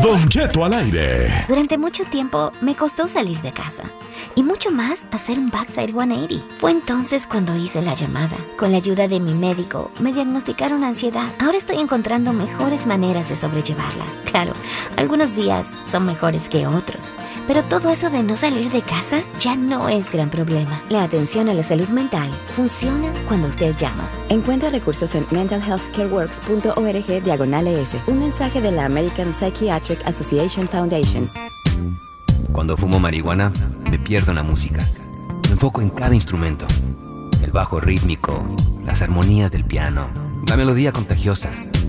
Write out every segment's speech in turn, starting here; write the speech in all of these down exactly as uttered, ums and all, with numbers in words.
Don Cheto al aire. Durante mucho tiempo me costó salir de casa. Y mucho más hacer un backside ciento ochenta. Fue entonces cuando hice la llamada. Con la ayuda de mi médico, me diagnosticaron ansiedad. Ahora estoy encontrando mejores maneras de sobrellevarla. Claro, algunos días son mejores que otros. Pero todo eso de no salir de casa ya no es gran problema. La atención a la salud mental funciona cuando usted llama. Encuentra recursos en mental health care works punto org diagonal es. Un mensaje de la American Psychiatric Association Foundation. Cuando fumo marihuana, me pierdo en la música. Me enfoco en cada instrumento. El bajo rítmico, las armonías del piano, la melodía contagiosa.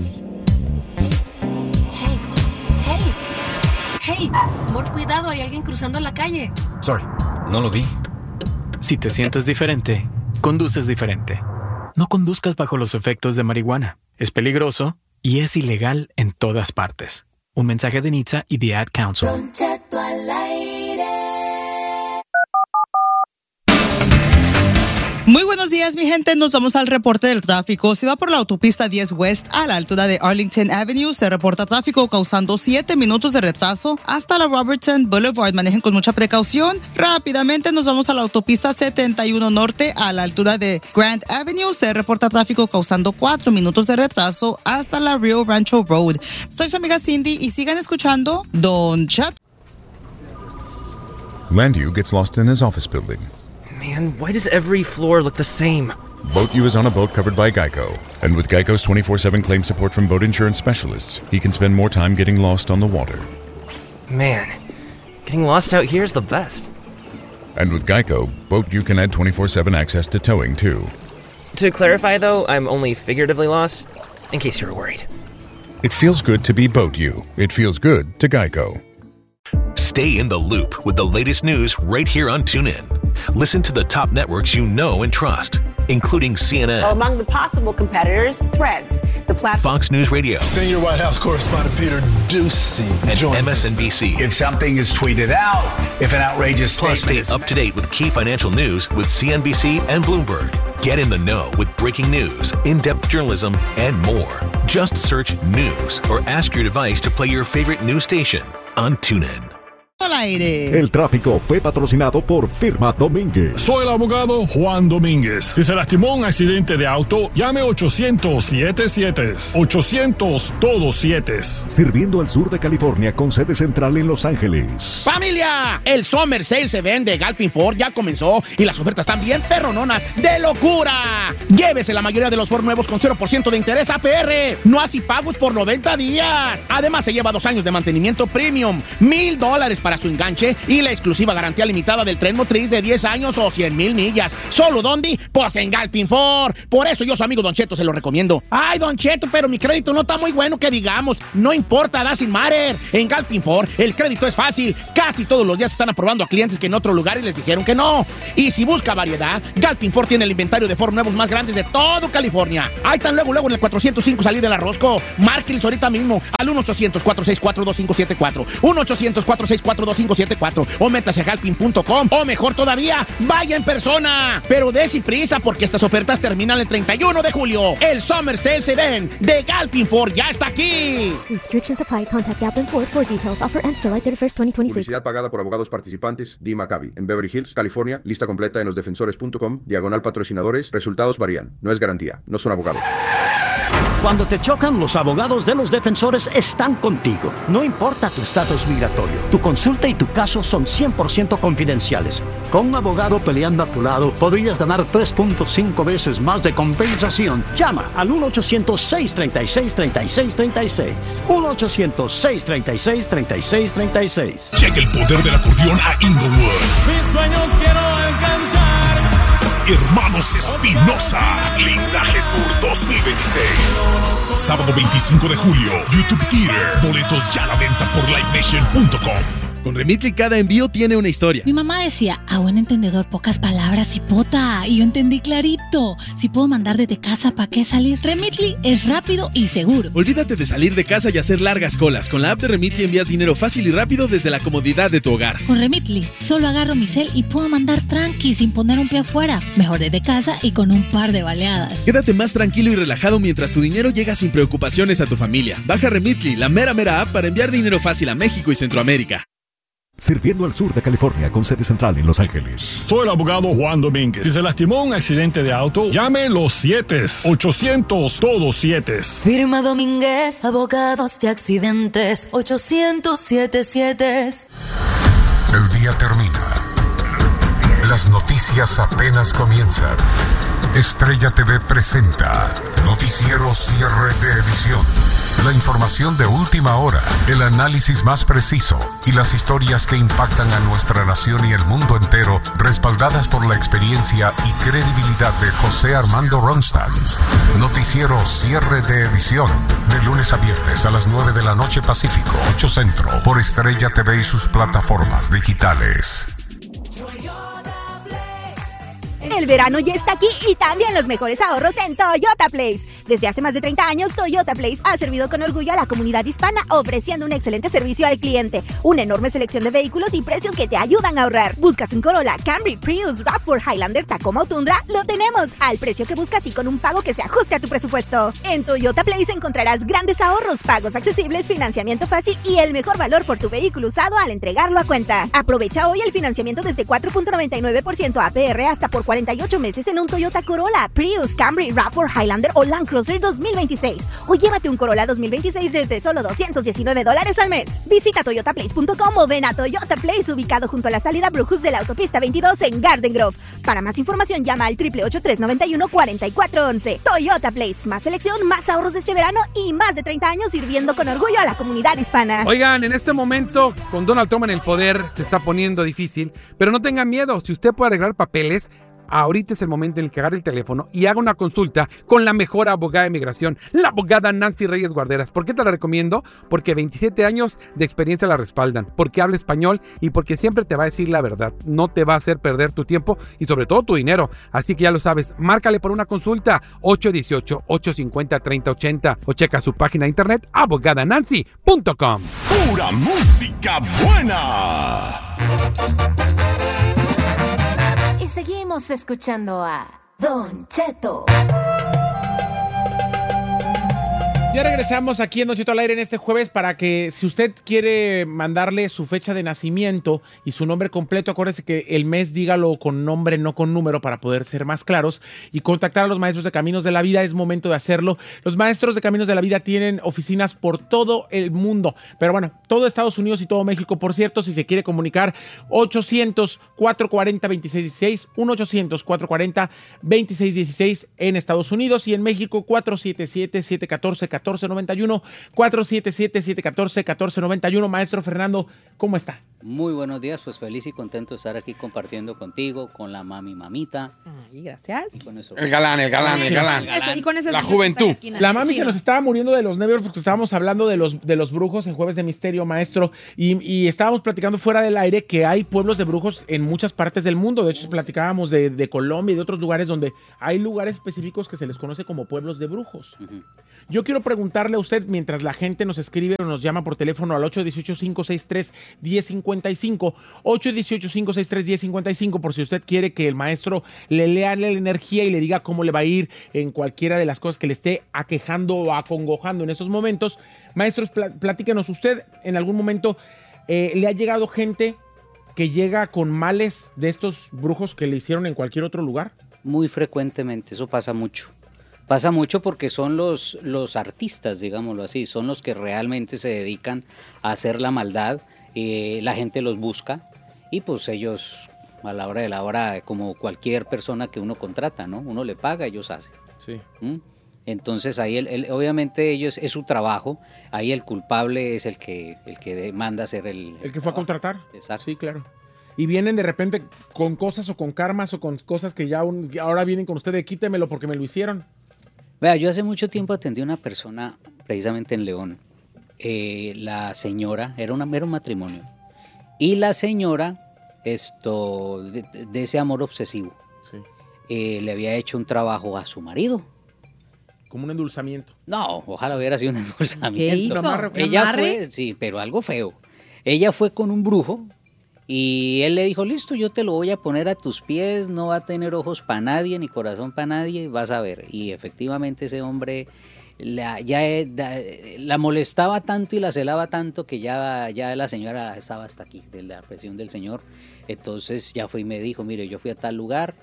Hey, hey, hey, amor, cuidado, hay alguien cruzando la calle. Sorry, no lo vi. Si te sientes diferente, conduces diferente. No conduzcas bajo los efectos de marihuana. Es peligroso y es ilegal en todas partes. Un mensaje de N H T S A y The Ad Council. Don Cheto al aire. Muy buenos días, mi gente. Nos vamos al reporte del tráfico. Se va por la autopista diez West a la altura de Arlington Avenue. Se reporta tráfico causando siete minutos de retraso hasta la Robertson Boulevard. Manejen con mucha precaución. Rápidamente nos vamos a la autopista setenta y uno Norte a la altura de Grant Avenue. Se reporta tráfico causando cuatro minutos de retraso hasta la Rio Rancho Road. Soy su amiga Cindy y sigan escuchando Don Cheto. Landu gets lost in his office building. Man, why does every floor look the same? Boat U is on a boat covered by Geico. And with Geico's twenty-four seven claim support from boat insurance specialists, he can spend more time getting lost on the water. Man, getting lost out here is the best. And with Geico, Boat U can add twenty-four seven access to towing, too. To clarify, though, I'm only figuratively lost, in case you were worried. It feels good to be Boat U. It feels good to Geico. Stay in the loop with the latest news right here on TuneIn. Listen to the top networks you know and trust, including C N N. Among the possible competitors, Threads, the platform. Fox News Radio. Senior White House correspondent Peter Doocy and joins M S N B C. If something is tweeted out, if an outrageous Plus, statement stay up to date with key financial news with C N B C and Bloomberg. Get in the know with breaking news, in-depth journalism, and more. Just search news or ask your device to play your favorite news station on TuneIn. Al aire. El tráfico fue patrocinado por Firma Domínguez. Soy el abogado Juan Domínguez. Si se lastimó un accidente de auto, llame ochocientos siete siete. ochocientos todos siete. Sirviendo al sur de California con sede central en Los Ángeles. ¡Familia! El Summer Sales Event de Galpin Ford ya comenzó y las ofertas están bien perrononas de locura. Llévese la mayoría de los Ford nuevos con cero por ciento de interés A P R. No así pagos por noventa días. Además, se lleva dos años de mantenimiento premium, mil dólares para su enganche y la exclusiva garantía limitada del tren motriz de diez años o cien mil millas. ¿Solo dónde? Pues en Galpin Ford. Por eso yo, su amigo Don Cheto, se lo recomiendo. Ay, Don Cheto, pero mi crédito no está muy bueno que digamos. No importa, doesn't matter. En Galpin Ford el crédito es fácil. Casi todos los días están aprobando a clientes que en otro lugar y les dijeron que no. Y si busca variedad, Galpin Ford tiene el inventario de Ford nuevos más grandes de todo California. Ahí están luego, luego en el cuatrocientos cinco salida de la Rosco. Márqueles ahorita mismo al uno ochocientos cuatro seis cuatro dos cinco siete cuatro. uno ochocientos cuatro seis cuatro dos cinco siete cuatro o métase a galpin punto com o mejor todavía, vaya en persona. Pero desi prisa porque estas ofertas terminan el treinta y uno de julio. El Summer Sales Event de Galpin Ford ya está aquí. Restrictions apply. Contact Galpin Ford for details. Offer ends July thirty-first, twenty twenty-six. Publicidad pagada por abogados participantes. Dee Maccabi en Beverly Hills, California. Lista completa en los defensores punto com. Diagonal patrocinadores. Resultados varían. No es garantía. No son abogados. Cuando te chocan, los abogados de los defensores están contigo. No importa tu estatus migratorio, tu consulta y tu caso son cien por ciento confidenciales. Con un abogado peleando a tu lado, podrías ganar tres punto cinco veces más de compensación. Llama al uno ochocientos seis tres seis tres seis tres seis. uno ochocientos seis tres seis tres seis tres seis. Llega el poder del acordeón a Inglewood. Mis sueños quiero alcanzar. Hermanos Espinosa, Blindaje Tour dos mil veintiséis. Sábado veinticinco de julio, YouTube Theater. Boletos ya a la venta por live nation punto com. Con Remitly cada envío tiene una historia. Mi mamá decía, a buen entendedor, pocas palabras y pota. Y yo entendí clarito. Si puedo mandar desde casa, ¿para qué salir? Remitly es rápido y seguro. Olvídate de salir de casa y hacer largas colas. Con la app de Remitly envías dinero fácil y rápido desde la comodidad de tu hogar. Con Remitly, solo agarro mi cel y puedo mandar tranqui sin poner un pie afuera. Mejor desde casa y con un par de baleadas. Quédate más tranquilo y relajado mientras tu dinero llega sin preocupaciones a tu familia. Baja Remitly, la mera mera app para enviar dinero fácil a México y Centroamérica. Sirviendo al sur de California con sede central en Los Ángeles. Soy el abogado Juan Domínguez. Si se lastimó en un accidente de auto, llame los siete ochocientos todos siete. Firma Domínguez, abogados de accidentes, ochocientos siete siete. El día termina. Las noticias apenas comienzan. Estrella T V presenta Noticiero Cierre de Edición. La información de última hora, el análisis más preciso y las historias que impactan a nuestra nación y el mundo entero, respaldadas por la experiencia y credibilidad de José Armando Ronstadt. Noticiero Cierre de Edición, de lunes a viernes a las nueve de la noche Pacífico, ocho Centro, por Estrella T V y sus plataformas digitales. El verano ya está aquí y también los mejores ahorros en Toyota Place. Desde hace más de treinta años, Toyota Place ha servido con orgullo a la comunidad hispana, ofreciendo un excelente servicio al cliente, una enorme selección de vehículos y precios que te ayudan a ahorrar. ¿Buscas un Corolla, Camry, Prius, RAV cuatro, Highlander, Tacoma o Tundra? Lo tenemos al precio que buscas y con un pago que se ajuste a tu presupuesto. En Toyota Place encontrarás grandes ahorros, pagos accesibles, financiamiento fácil y el mejor valor por tu vehículo usado al entregarlo a cuenta. Aprovecha hoy el financiamiento desde cuatro punto noventa y nueve por ciento A P R hasta por cuarenta y ocho meses en un Toyota Corolla, Prius, Camry, RAV cuatro, Highlander o Land Cruiser dos mil veintiséis. O llévate un Corolla dos mil veintiséis desde solo doscientos diecinueve dólares al mes. Visita toyota place punto com o ven a Toyota Place, ubicado junto a la salida Brujus de la autopista veintidós en Garden Grove. Para más información llama al triple ocho tres nueve uno cuatro cuatro once. Toyota Place, más selección, más ahorros de este verano y más de treinta años sirviendo con orgullo a la comunidad hispana. Oigan, en este momento con Donald Trump en el poder se está poniendo difícil, pero no tengan miedo, si usted puede arreglar papeles, ahorita es el momento en el que agarre el teléfono y haga una consulta con la mejor abogada de migración, la abogada Nancy Reyes Guarderas. ¿Por qué te la recomiendo? Porque veintisiete años de experiencia la respaldan, porque habla español y porque siempre te va a decir la verdad. No te va a hacer perder tu tiempo y sobre todo tu dinero. Así que ya lo sabes, márcale por una consulta ocho uno ocho, ocho cinco cero, tres cero ocho cero o checa su página de internet abogada nancy punto com. Pura música buena. Y seguimos escuchando a Don Cheto. Ya regresamos aquí en Don Cheto al aire en este jueves para que si usted quiere mandarle su fecha de nacimiento y su nombre completo, acuérdese que el mes dígalo con nombre, no con número, para poder ser más claros y contactar a los maestros de Caminos de la Vida. Es momento de hacerlo. Los maestros de Caminos de la Vida tienen oficinas por todo el mundo, pero bueno, todo Estados Unidos y todo México, por cierto. Si se quiere comunicar, ochocientos, cuatrocientos cuarenta, veintiséis dieciséis, uno ochocientos, cuatrocientos cuarenta, veintiséis dieciséis en Estados Unidos, y en México cuatro siete siete, siete uno cuatro, catorce noventa y uno, cuatro siete siete, siete uno cuatro, catorce noventa y uno. Maestro Fernando, ¿cómo está? Muy buenos días, pues feliz y contento de estar aquí compartiendo contigo, con la mami mamita. Ay, gracias. El galán, el galán, el galán. Eso, y con ese la juventud. La, la mami se nos estaba muriendo de los nervios porque estábamos hablando de los, de los brujos en Jueves de Misterio, maestro, y, y estábamos platicando fuera del aire que hay pueblos de brujos en muchas partes del mundo. De hecho, platicábamos de, de Colombia y de otros lugares donde hay lugares específicos que se les conoce como pueblos de brujos. Uh-huh. Yo quiero preguntarle a usted, mientras la gente nos escribe o nos llama por teléfono al ocho uno ocho, cinco seis tres, uno cero cinco cinco, ocho uno ocho, cinco seis tres, uno cero cinco cinco, por si usted quiere que el maestro le lea la energía y le diga cómo le va a ir en cualquiera de las cosas que le esté aquejando o acongojando en esos momentos. Maestros, pl- platíquenos, ¿usted en algún momento eh, le ha llegado gente que llega con males de estos brujos que le hicieron en cualquier otro lugar? Muy frecuentemente, eso pasa mucho. Pasa mucho porque son los, los artistas, digámoslo así, son los que realmente se dedican a hacer la maldad, eh, la gente los busca y pues ellos a la hora de la hora, como cualquier persona que uno contrata, ¿no? Uno le paga, ellos hacen. Sí. ¿Mm? Entonces ahí el, el, obviamente ellos es su trabajo, ahí el culpable es el que, el que manda hacer el... El que fue a contratar. Exacto. Sí, claro. Y vienen de repente con cosas o con karmas o con cosas que ya un, ahora vienen con usted de quítemelo porque me lo hicieron. Vea, yo hace mucho tiempo atendí a una persona, precisamente en León. Eh, la señora, era, una, era un matrimonio, Y la señora, esto, de, de ese amor obsesivo, Sí. eh, le había hecho un trabajo a su marido. Como un endulzamiento. No, ojalá hubiera sido un endulzamiento. ¿Qué hizo? ¿Un amarre? ¿Un Ella amarre? fue, sí, pero algo feo. Ella fue con un brujo y él le dijo, listo, yo te lo voy a poner a tus pies, no va a tener ojos para nadie, ni corazón para nadie, vas a ver. Y efectivamente ese hombre la, ya da, la molestaba tanto y la celaba tanto que ya, ya la señora estaba hasta aquí, de la presión del señor. Entonces ya fue y me dijo, mire, yo fui a tal lugar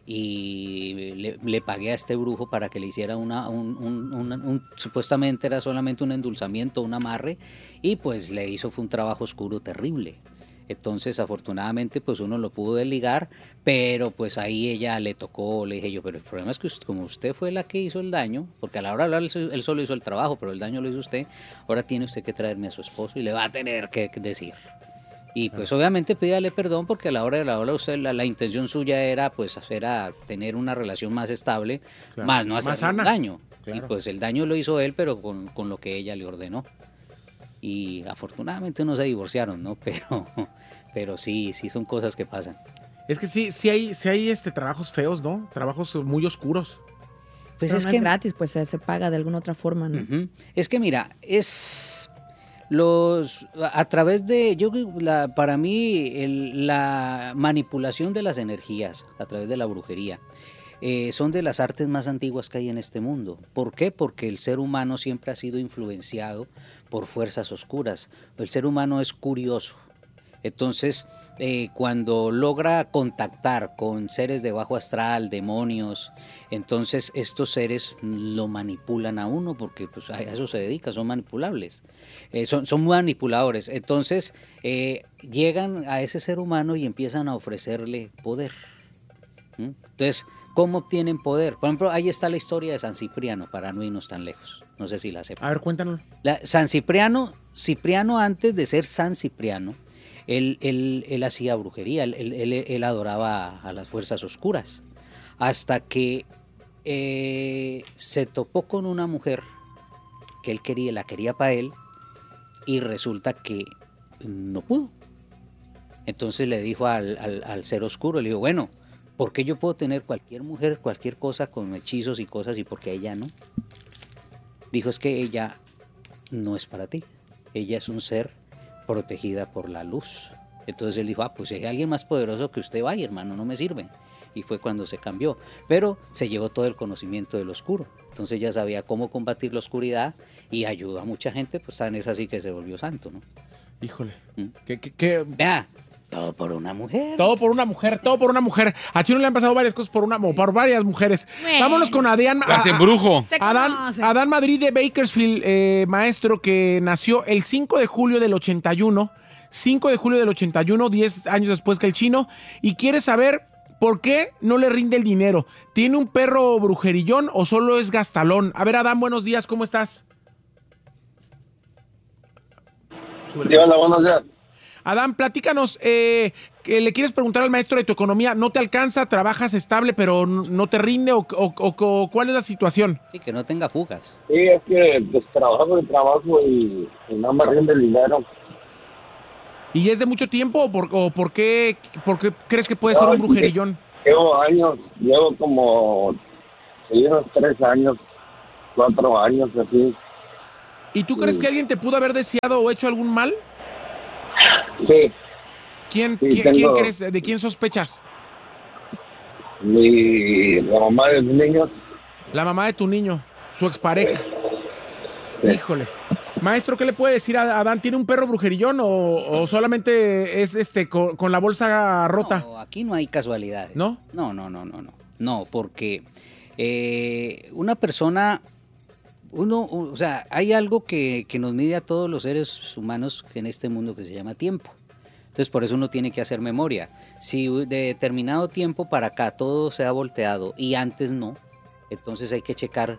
y le, le pagué a este brujo para que le hiciera una, un, un, un, un, supuestamente era solamente un endulzamiento, un amarre, y pues le hizo, fue un trabajo oscuro terrible. Entonces afortunadamente pues uno lo pudo desligar, pero pues ahí ella le tocó, le dije yo, pero el problema es que usted, como usted fue la que hizo el daño, porque a la hora de hablar él solo hizo el trabajo, pero el daño lo hizo usted, ahora tiene usted que traerme a su esposo y le va a tener que decir. Y pues obviamente pídale perdón porque a la hora de la hora usted, la, la intención suya era pues era tener una relación más estable, Claro. más no hacerle Más sana. un daño. Claro. Y pues el daño lo hizo él, pero con, con lo que ella le ordenó. Y afortunadamente no se divorciaron, ¿no? Pero, pero sí, sí son cosas que pasan. Es que sí, sí hay, sí hay este, trabajos feos, ¿no? Trabajos muy oscuros. Pues Pero es no que es gratis, pues se, se paga de alguna otra forma, ¿no? Ujú. Es que mira, es los a través de yo creo, la, para mí el- la manipulación de las energías a través de la brujería eh, son de las artes más antiguas que hay en este mundo. ¿Por qué? Porque el ser humano siempre ha sido influenciado por fuerzas oscuras. El ser humano es curioso. Entonces, eh, cuando logra contactar con seres de bajo astral, demonios, entonces estos seres lo manipulan a uno porque pues, a eso se dedica, son manipulables, eh, son, son manipuladores. Entonces, eh, llegan a ese ser humano y empiezan a ofrecerle poder. ¿Mm? Entonces, ¿cómo obtienen poder? Por ejemplo, ahí está la historia de San Cipriano, para no irnos tan lejos. No sé si la sepan. A ver, cuéntanos. La- San Cipriano, Cipriano antes de ser San Cipriano, él, él, él hacía brujería, él, él- él- él adoraba a las fuerzas oscuras, hasta que eh, se topó con una mujer que él quería, la quería para él, y resulta que no pudo. Entonces le dijo al, al- al ser oscuro, le dijo, bueno, ¿por qué yo puedo tener cualquier mujer, cualquier cosa con hechizos y cosas y por qué ella no? Dijo, es que ella no es para ti, ella es un ser protegida por la luz. Entonces él dijo, ah, pues si hay alguien más poderoso que usted, vaya hermano, no me sirve. Y fue cuando se cambió, pero se llevó todo el conocimiento del oscuro. Entonces ya sabía cómo combatir la oscuridad y ayudó a mucha gente, pues tan es así que se volvió santo, ¿no? Híjole. ¿Mm? ¿Qué, qué, qué? Vea, todo por una mujer. Todo por una mujer, todo por una mujer. A Chino le han pasado varias cosas por una, o por varias mujeres. Bueno. Vámonos con Adrián. Las a- a- embrujo. Se Adán, conoce. Adán Madrid de Bakersfield, eh, maestro que nació el cinco de julio del ochenta y uno. cinco de julio del ochenta y uno, diez años después que el Chino. Y quiere saber por qué no le rinde el dinero. ¿Tiene un perro brujerillón o solo es gastalón? A ver, Adán, buenos días, ¿cómo estás? Sí, hola, buenos días. Adán, platícanos, eh, que le quieres preguntar al maestro de tu economía, ¿no te alcanza, trabajas estable pero n- no te rinde o, o- o- o cuál es la situación? Sí, que no tenga fugas. Sí, es que pues, trabajo de trabajo y, y no me rinde el dinero. ¿Y es de mucho tiempo o por, o por, qué, por qué crees que puede ser No, un brujerillón? Llevo años, llevo como sí, unos tres años, cuatro años así. ¿Y tú crees Sí. que alguien te pudo haber deseado o hecho algún mal? Sí, ¿Quién, Sí, quién, tengo- quién crees? ¿De quién sospechas? mi, la mamá de mis niños. La mamá de tu niño, su expareja. Sí. Híjole. Maestro, ¿qué le puede decir a Adán? ¿Tiene un perro brujerillón o, o solamente es este con, con la bolsa rota? No, aquí no hay casualidades. ¿No? No, no, no, no, no. No, porque eh, una persona, uno, o sea, hay algo que, que nos mide a todos los seres humanos en este mundo que se llama tiempo. Entonces, por eso uno tiene que hacer memoria. Si de determinado tiempo para acá todo se ha volteado y antes no, entonces hay que checar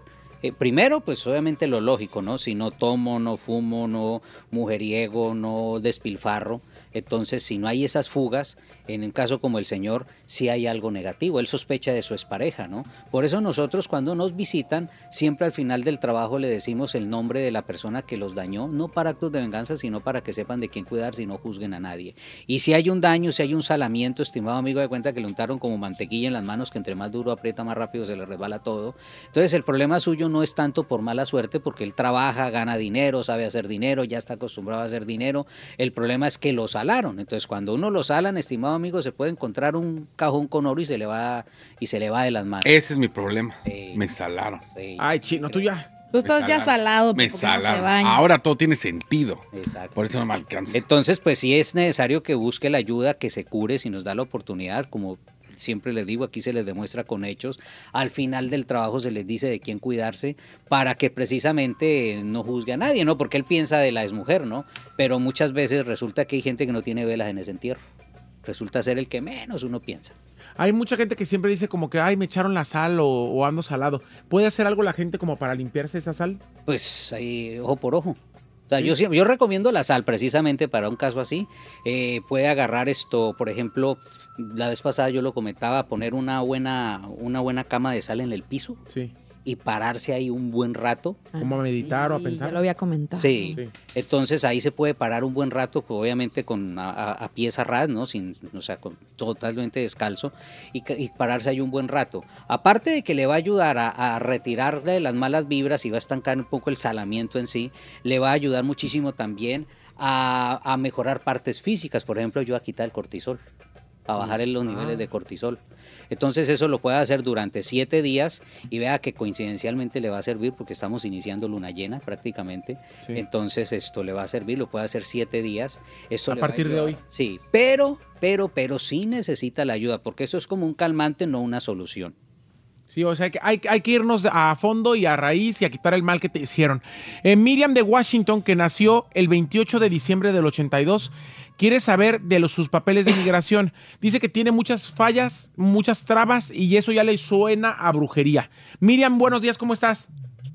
Eh, primero, pues obviamente lo lógico, ¿no? Si no tomo, no fumo, no mujeriego, no despilfarro. Entonces, si no hay esas fugas, en un caso como el señor, sí hay algo negativo. Él sospecha de su expareja, ¿no? Por eso nosotros cuando nos visitan, siempre al final del trabajo le decimos el nombre de la persona que los dañó, no para actos de venganza, sino para que sepan de quién cuidarse y no juzguen a nadie. Y si hay un daño, si hay un salamiento, estimado amigo, de cuenta que le untaron como mantequilla en las manos, que entre más duro aprieta, más rápido se le resbala todo. Entonces, el problema suyo no es tanto por mala suerte, porque él trabaja, gana dinero, sabe hacer dinero, ya está acostumbrado a hacer dinero. El problema es que lo salaron. Entonces, cuando uno lo salan, estimado amigo, se puede encontrar un cajón con oro y se le va y se le va de las manos. Ese es mi problema. Sí. Me salaron. Sí. Ay, Chino, tú ya. Tú estás Me ya salaron. salado. Me porque no te salaron. bañas. Ahora todo tiene sentido. Exacto. Por eso no me alcanza. Entonces, pues sí es necesario que busque la ayuda, que se cure si nos da la oportunidad, como siempre les digo, aquí se les demuestra con hechos. Al final del trabajo se les dice de quién cuidarse para que precisamente no juzgue a nadie, ¿no? Porque él piensa de la exmujer, ¿no? Pero muchas veces resulta que hay gente que no tiene velas en ese entierro. Resulta ser el que menos uno piensa. Hay mucha gente que siempre dice como que, ay, me echaron la sal o, o ando salado. ¿Puede hacer algo la gente como para limpiarse esa sal? Pues ahí, ojo por ojo. O sea, Sí. yo, siempre- yo recomiendo la sal precisamente para un caso así. Eh, puede agarrar esto, por ejemplo, la vez pasada yo lo comentaba, poner una buena, una buena cama de sal en el piso Sí. y pararse ahí un buen rato. Como a meditar o a Sí, pensar. ya lo había comentado. Sí. Sí. Entonces ahí se puede parar un buen rato, pues, obviamente con a, a- a pies a ras, ¿no? Sin, o sea, con, totalmente descalzo y, ca- y pararse ahí un buen rato. Aparte de que le va a ayudar a, a retirarle las malas vibras y va a estancar un poco el salamiento en sí, le va a ayudar muchísimo también a, a mejorar partes físicas, por ejemplo, yo a quitar el cortisol, a bajar en los niveles de cortisol. Entonces eso lo puede hacer durante siete días y vea que coincidencialmente le va a servir porque estamos iniciando luna llena prácticamente. Sí. Entonces esto le va a servir, lo puede hacer siete días. Esto A le va partir de ayudar. hoy. Sí, pero, pero, pero sí necesita la ayuda porque eso es como un calmante, no una solución. Sí, o sea, que hay, hay que irnos a fondo y a raíz y a quitar el mal que te hicieron. Eh, Miriam de Washington, que nació el veintiocho de diciembre del ochenta y dos, quiere saber de los, sus papeles de migración. Dice que tiene muchas fallas, muchas trabas y eso ya le suena a brujería. Miriam, buenos días, ¿cómo estás?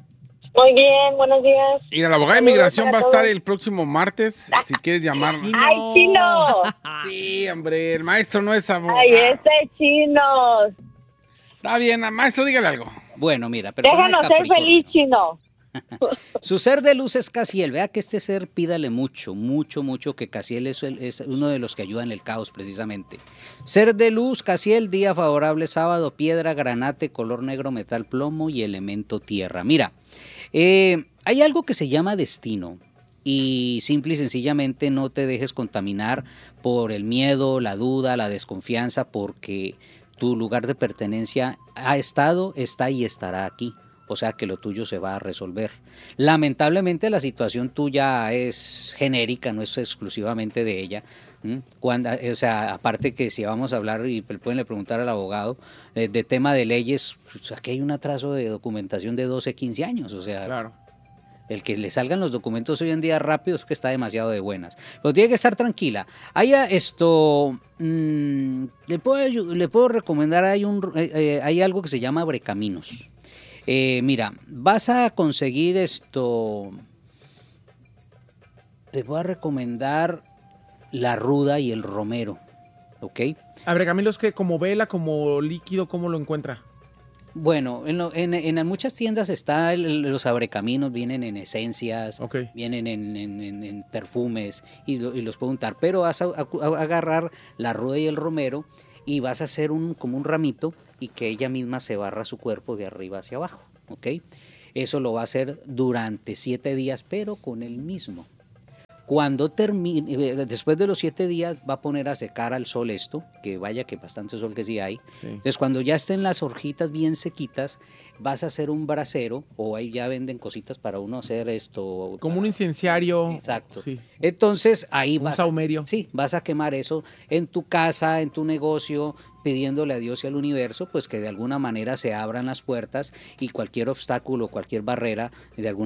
Muy bien, buenos días. Y la abogada de Saludos inmigración para va a estar todos. el próximo martes, si quieres llamar. ¡Ay, chino! Sí, hombre, el maestro no es abogado. ¡Ay, ese chino! Está bien, maestro, dígale algo. Bueno, mira, persona de Déjanos ser Capricornio. feliz, chino. Su ser de luz es Casiel. Vea que este ser pídale mucho, mucho, mucho, que Casiel es, el- es uno de los que ayuda en el caos precisamente. Ser de luz, Casiel, día favorable, sábado, piedra, granate, color negro, metal, plomo y elemento tierra. Mira, eh, hay algo que se llama destino y simple y sencillamente no te dejes contaminar por el miedo, la duda, la desconfianza, porque tu lugar de pertenencia ha estado, está y estará aquí. O sea que lo tuyo se va a resolver. Lamentablemente la situación tuya es genérica, no es exclusivamente de ella. ¿m? Cuando, o sea, aparte que si vamos a hablar, y pueden le preguntar al abogado, eh, de tema de leyes, pues aquí hay un atraso de documentación de doce, quince años. O sea, Claro. el que le salgan los documentos hoy en día rápido es que está demasiado de buenas. Pero tiene que estar tranquila. Hay esto, mmm, le, puedo, ayu- le puedo recomendar, hay, un, eh, eh, hay algo que se llama Abrecaminos. Eh, mira, vas a conseguir esto, te voy a recomendar la ruda y el romero, ¿ok? Abrecamilo es que como vela, como líquido, ¿cómo lo encuentra? Bueno, en, lo- en- en muchas tiendas está el- el- los abrecaminos, vienen en esencias, vienen en, en- en- en perfumes y, lo- y los puedo untar, pero vas a, a- a agarrar la ruda y el romero y vas a hacer un, como un ramito y que ella misma se barra su cuerpo de arriba hacia abajo, ¿ok? Eso lo va a hacer durante siete días, pero con el mismo. Cuando termine, eh, después de los siete días, va a poner a secar al sol esto, que vaya que bastante sol que sí hay. Sí. Entonces, cuando ya estén las hojitas bien sequitas, vas a hacer un brasero, o ahí ya venden cositas para uno hacer esto. Como un incenciario. Exacto. Sí. Entonces, ahí Un vas, saumerio. sí, vas a quemar eso en tu casa, en tu negocio, pidiéndole a Dios y al universo, pues que de alguna manera se abran las puertas y cualquier obstáculo, cualquier barrera, de alguna